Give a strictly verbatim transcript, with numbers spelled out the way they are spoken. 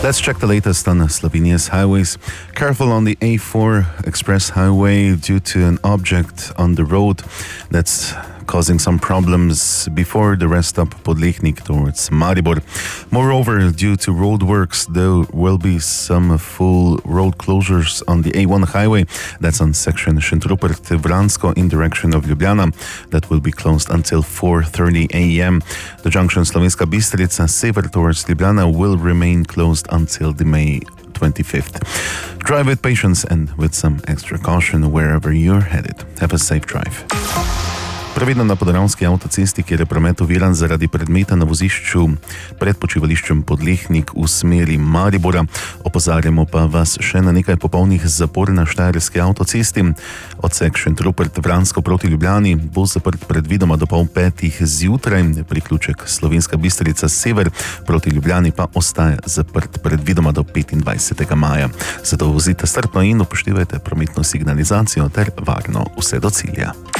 Let's check the latest on Slovenia's highways. Careful on the A four Express Highway due to an object on the road that's causing some problems before the rest stop Podlehnik towards Maribor. Moreover, due to road works, there will be some full road closures on the A one highway. That's on section Šentrupert-Vransko in direction of Ljubljana. That will be closed until four thirty a.m. The junction Slovenska Bistrica-Sever towards Ljubljana will remain closed until the May twenty-fifth. Drive with patience and with some extra caution wherever you're headed. Have a safe drive. Previdno na podravski avtocesti, kjer je promet oviran zaradi predmeta na vozišču pred počivališčem Podlehnik v smeri Maribora. Opozarjamo pa vas še na nekaj popolnih zapor na štajerski avtocesti. Odsek Šentrupert-Vransko proti Ljubljani bo zaprt predvidoma do pol petih zjutraj. Priključek Slovenska Bistrica-Sever proti Ljubljani pa ostaja zaprt predvidoma do petindvajsetega maja. Zato vozite strpno in upoštevajte prometno signalizacijo ter varno vse do cilja.